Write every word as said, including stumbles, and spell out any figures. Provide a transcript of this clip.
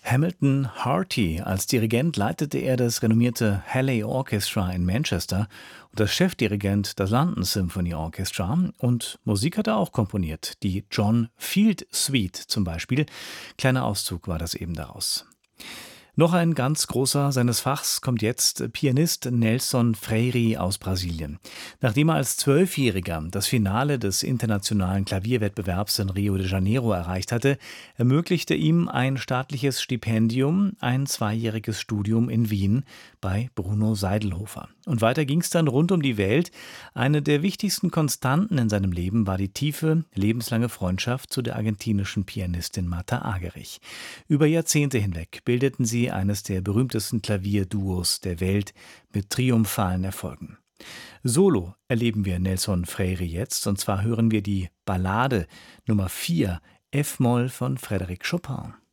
Hamilton Harty. Als Dirigent leitete er das renommierte Halley Orchestra in Manchester und als Chefdirigent das London Symphony Orchestra. Und Musik hat er auch komponiert, die John Field Suite zum Beispiel. Kleiner Auszug war das eben daraus. Noch ein ganz großer seines Fachs kommt jetzt, Pianist Nelson Freire aus Brasilien. Nachdem er als Zwölfjähriger das Finale des internationalen Klavierwettbewerbs in Rio de Janeiro erreicht hatte, ermöglichte ihm ein staatliches Stipendium ein zweijähriges Studium in Wien bei Bruno Seidelhofer. Und weiter ging es dann rund um die Welt. Eine der wichtigsten Konstanten in seinem Leben war die tiefe, lebenslange Freundschaft zu der argentinischen Pianistin Martha Argerich. Über Jahrzehnte hinweg bildeten sie eines der berühmtesten Klavierduos der Welt mit triumphalen Erfolgen. Solo erleben wir Nelson Freire jetzt, und zwar hören wir die Ballade Nummer vier, F-Moll von Frédéric Chopin.